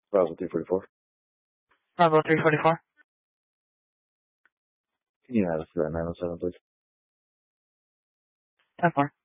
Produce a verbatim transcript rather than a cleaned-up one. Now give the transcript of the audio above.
Bravo three forty-four. Bravo three forty-four. Can you add us to that nine oh seven, please? ten four.